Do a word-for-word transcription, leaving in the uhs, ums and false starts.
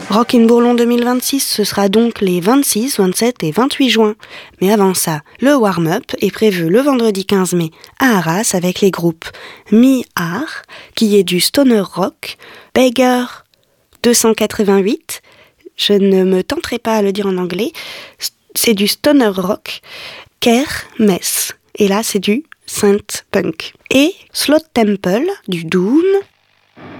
Rock in Bourlon deux mille vingt-six, ce sera donc les vingt-six, vingt-sept et vingt-huit juin. Mais avant ça, le warm-up est prévu le vendredi quinze mai à Arras avec les groupes Mi-Art, qui est du stoner rock, Beggar deux cent quatre-vingt-huit, je ne me tenterai pas à le dire en anglais, c'est du stoner rock, Kermesse, et là c'est du synth punk. Et Slot Temple, du doom,